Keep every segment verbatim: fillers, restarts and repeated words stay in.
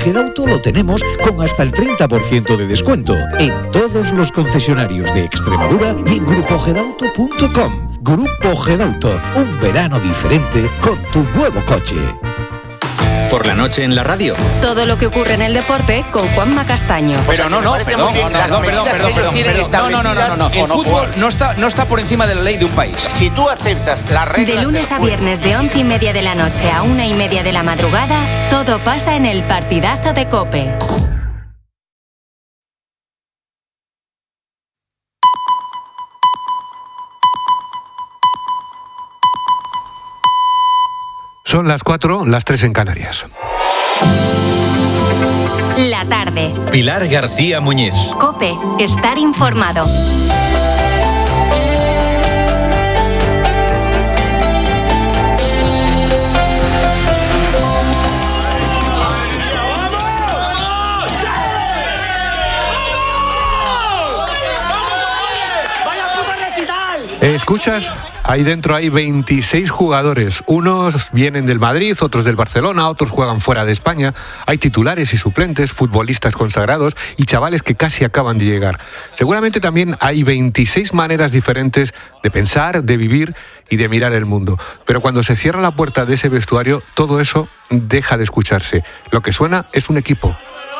Gedauto lo tenemos con hasta el treinta por ciento de descuento en todos los concesionarios de Extremadura y en grupo gedauto punto com. Grupo Gedauto, un verano diferente con tu nuevo coche. Por la noche en la radio. Todo lo que ocurre en el deporte con Juanma Castaño. Pero no, no, perdón, perdón, perdón, perdón, perdón. No, no, no, no, no. El fútbol no está, no está por encima de la ley de un país. Si tú aceptas las reglas. De lunes a viernes de once y media de la noche a una y media de la madrugada, todo pasa en el partidazo de COPE. Son las cuatro, las tres en Canarias. La tarde. Pilar García Muñiz. COPE, estar informado. ¿Escuchas? Ahí dentro hay veintiséis jugadores. Unos vienen del Madrid, otros del Barcelona, otros juegan fuera de España. Hay titulares y suplentes, futbolistas consagrados y chavales que casi acaban de llegar. Seguramente también hay veintiséis maneras diferentes de pensar, de vivir y de mirar el mundo. Pero cuando se cierra la puerta de ese vestuario, todo eso deja de escucharse. Lo que suena es un equipo.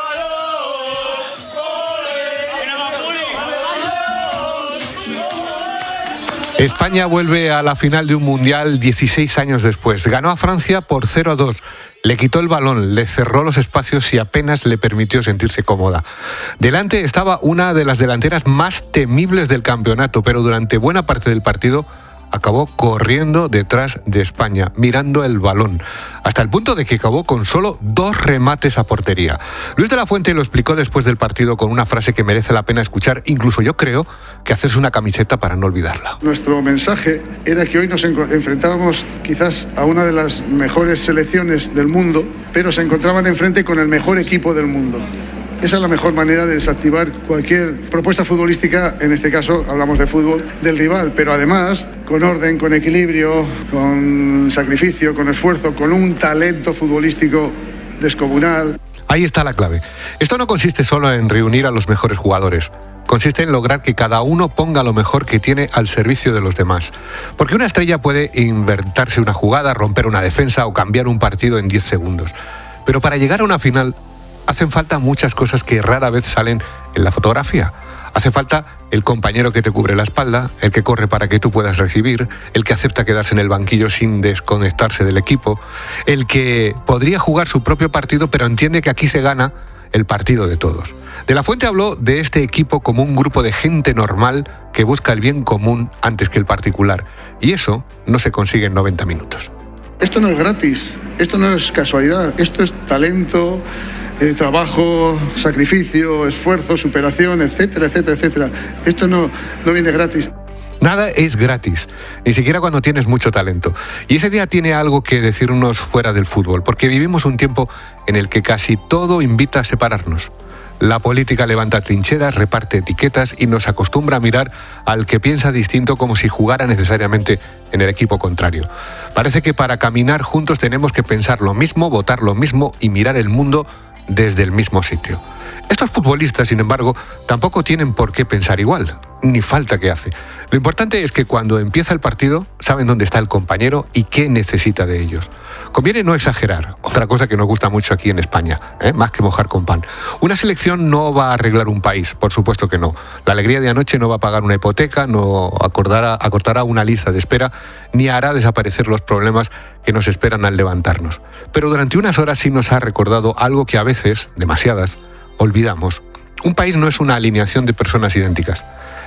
España vuelve a la final de un Mundial dieciséis años después. Ganó a Francia por cero a dos. Le quitó el balón, le cerró los espacios y apenas le permitió sentirse cómoda. Delante estaba una de las delanteras más temibles del campeonato, pero durante buena parte del partido acabó corriendo detrás de España, mirando el balón, hasta el punto de que acabó con solo dos remates a portería. Luis de la Fuente lo explicó después del partido con una frase que merece la pena escuchar, incluso yo creo que hacerse una camiseta para no olvidarla. Nuestro mensaje era que hoy nos enfrentábamos quizás a una de las mejores selecciones del mundo, pero se encontraban enfrente con el mejor equipo del mundo. Esa es la mejor manera de desactivar cualquier propuesta futbolística, en este caso hablamos de fútbol, del rival, pero además con orden, con equilibrio, con sacrificio, con esfuerzo, con un talento futbolístico descomunal. Ahí está la clave. Esto no consiste solo en reunir a los mejores jugadores. Consiste en lograr que cada uno ponga lo mejor que tiene al servicio de los demás. Porque una estrella puede inventarse una jugada, romper una defensa o cambiar un partido en diez segundos. Pero para llegar a una final hacen falta muchas cosas que rara vez salen en la fotografía. Hace falta el compañero que te cubre la espalda, el que corre para que tú puedas recibir, el que acepta quedarse en el banquillo sin desconectarse del equipo, el que podría jugar su propio partido pero entiende que aquí se gana el partido de todos. De la Fuente habló de este equipo como un grupo de gente normal que busca el bien común antes que el particular. Y eso no se consigue en noventa minutos. Esto no es gratis, esto no es casualidad, esto es talento, eh, trabajo, sacrificio, esfuerzo, superación, etcétera, etcétera, etcétera. Esto no, no viene gratis. Nada es gratis, ni siquiera cuando tienes mucho talento. Y ese día tiene algo que decirnos fuera del fútbol, porque vivimos un tiempo en el que casi todo invita a separarnos. La política levanta trincheras, reparte etiquetas y nos acostumbra a mirar al que piensa distinto como si jugara necesariamente en el equipo contrario. Parece que para caminar juntos tenemos que pensar lo mismo, votar lo mismo y mirar el mundo desde el mismo sitio. Estos futbolistas, sin embargo, tampoco tienen por qué pensar igual, ni falta que hace. Lo importante es que cuando empieza el partido saben dónde está el compañero y qué necesita de ellos. Conviene no exagerar, otra cosa que nos gusta mucho aquí en España, ¿eh? Más que mojar con pan. Una selección no va a arreglar un país, por supuesto que no. La alegría de anoche no va a pagar una hipoteca, no acordará, acortará una lista de espera, ni hará desaparecer los problemas que nos esperan al levantarnos. Pero durante unas horas sí nos ha recordado algo que a veces, demasiadas, olvidamos. Un país no es una alineación de personas idénticas.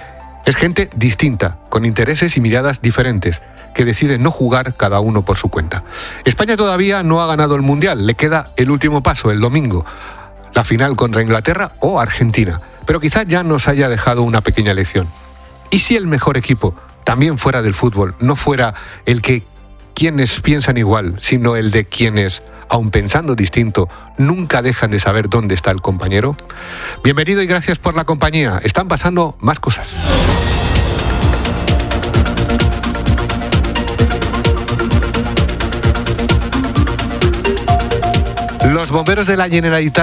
Es gente distinta, con intereses y miradas diferentes, que deciden no jugar cada uno por su cuenta. España todavía no ha ganado el Mundial, le queda el último paso, el domingo, la final contra Inglaterra o Argentina, pero quizá ya nos haya dejado una pequeña lección. ¿Y si el mejor equipo, también fuera del fútbol, no fuera el que quienes piensan igual, sino el de quienes, aun pensando distinto, nunca dejan de saber dónde está el compañero? Bienvenido y gracias por la compañía. Están pasando más cosas. Los bomberos de la Generalitat